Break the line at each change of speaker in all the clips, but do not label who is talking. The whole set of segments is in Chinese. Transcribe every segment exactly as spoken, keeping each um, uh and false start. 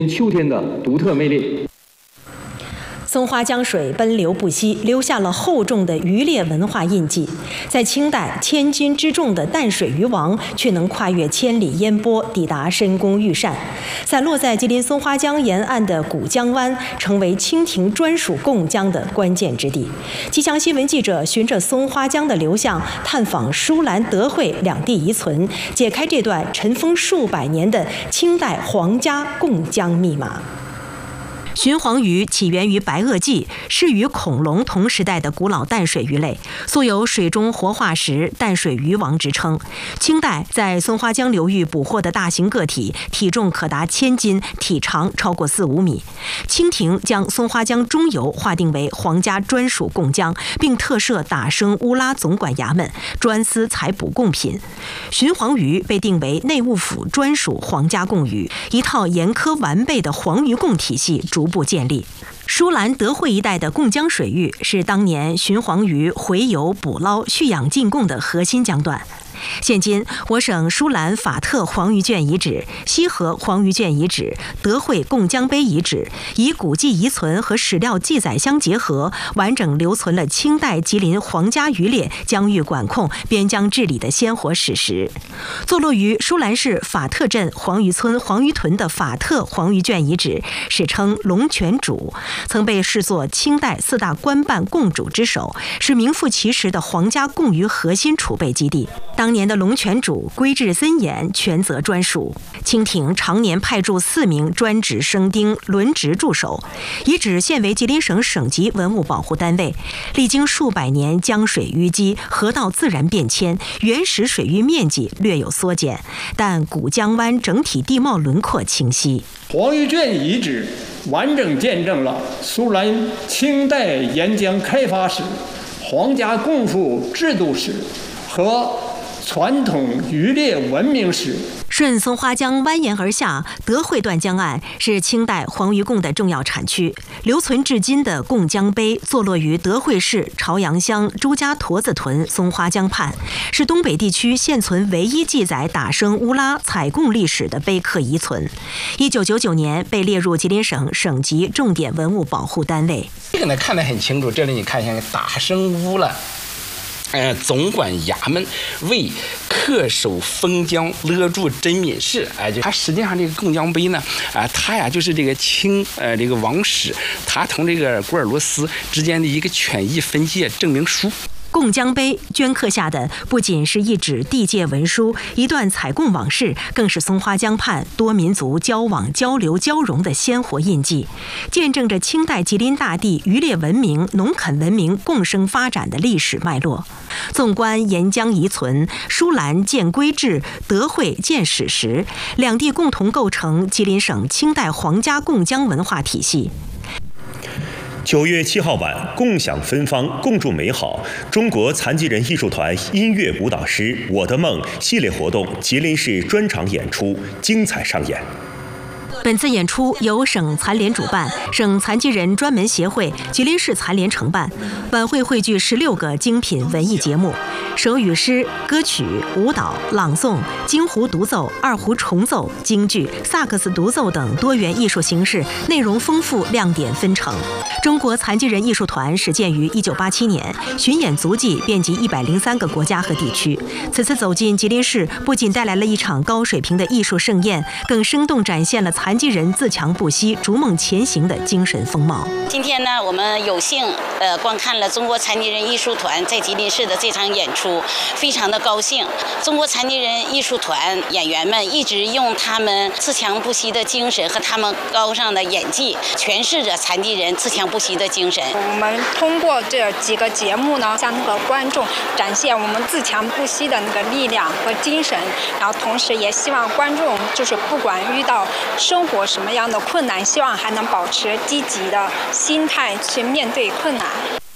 秋天的独特魅力。
松花江水奔流不息，留下了厚重的渔猎文化印记。在清代，千斤之重的淡水鱼王却能跨越千里烟波，抵达深宫御膳。散落在吉林松花江沿岸的古江湾，成为清廷专属贡江的关键之地。吉祥新闻记者循着松花江的流向，探访舒兰、德惠两地遗存，解开这段尘封数百年的清代皇家贡江密码。鲟黄鱼起源于白垩纪，是与恐龙同时代的古老淡水鱼类，素有水中活化石、淡水鱼王之称。清代在松花江流域捕获的大型个体，体重可达千斤，体长超过四五米。清廷将松花江中游划定为皇家专属贡江，并特设打生乌拉总管衙门，专司采捕贡品。鲟黄鱼被定为内务府专属皇家贡鱼，一套严苛完备的黄鱼贡体系逐步建立。舒兰、德惠一带的贡江水域是当年鲟黄鱼洄游、捕捞、蓄养进贡的核心江段。现今，我省舒兰法特黄鱼圈遗址、西河黄鱼圈遗址、德惠贡江碑遗址，以古迹遗存和史料记载相结合，完整留存了清代吉林皇家渔猎、疆域管控、边疆治理的鲜活史实。坐落于舒兰市法特镇黄鱼村黄鱼屯的法特黄鱼圈遗址，史称龙泉渚，曾被视作清代四大官办贡渚之首，是名副其实的皇家贡鱼核心储备基地。当年的龙泉渚规制森严，权责专属。清廷常年派驻四名专职生丁轮值驻守。遗址现为吉林省省级文物保护单位，历经数百年江水淤积、河道自然变迁，原始水域面积略有缩减，但古江湾整体地貌轮廓清晰。
黄鱼圈遗址完整见证了苏兰清代沿江开发史、皇家贡赋制度史和传统渔猎文明史。
顺松花江蜿蜒而下，德惠段江岸是清代黄鱼贡的重要产区。留存至今的贡江碑坐落于德惠市朝阳乡朱家坨子屯松花江畔，是东北地区现存唯一记载打生乌拉采贡历史的碑刻遗存。一九九九年被列入吉林省省级重点文物保护单位。
这个呢看得很清楚，这里你看一下打生乌拉。呃，总管衙门为恪守封疆勒住真敏氏，哎、呃，就它实际上这个贡江碑呢，啊、呃，它呀就是这个清呃这个王室，它同这个古尔罗斯之间的一个权益分界证明书。
贡江碑镌刻下的不仅是一纸地界文书、一段采贡往事，更是松花江畔多民族交往、交流、交融的鲜活印记，见证着清代吉林大地渔猎文明、农垦文明共生发展的历史脉络。纵观沿江遗存，舒兰建规制，德惠建史实，两地共同构成吉林省清代皇家贡江文化体系。
九月七号晚，共享芬芳，共筑美好。中国残疾人艺术团音乐舞蹈师《我的梦》系列活动吉林市专场演出精彩上演。
本次演出由省残联主办，省残疾人专门协会、吉林市残联承办。晚会汇聚十六个精品文艺节目，手语诗、歌曲、舞蹈、朗诵、京胡独奏、二胡重奏、京剧、萨克斯独奏等多元艺术形式，内容丰富，亮点纷呈。中国残疾人艺术团始建于一九八七年，巡演足迹遍及一百零三个国家和地区。此次走进吉林市，不仅带来了一场高水平的艺术盛宴，更生动展现了残疾人自强不息、逐梦前行的精神风貌。
今天呢，我们有幸呃观看了中国残疾人艺术团在吉林市的这场演出，非常的高兴。中国残疾人艺术团演员们一直用他们自强不息的精神和他们高尚的演技，诠释着残疾人自强不息的精神。
我们通过这几个节目呢，向那个观众展现我们自强不息的那个力量和精神，然后同时也希望观众就是不管遇到生活什么样的困难，希望还能保持积极的心态去面对困难。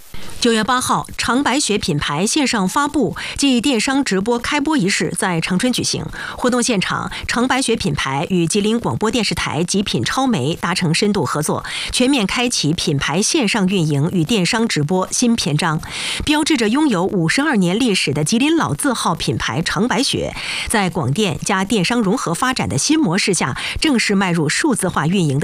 九月八号，长白雪品牌线上发布暨电商直播开播仪式在长春举行。活动现场，长白雪品牌与吉林广播电视台极品超媒达成深度合作，全面开启品牌线上运营与电商直播新篇章，标志着拥有五十二年历史的吉林老字号品牌长白雪，在广电加电商融合发展的新模式下，正式迈入数字化运营的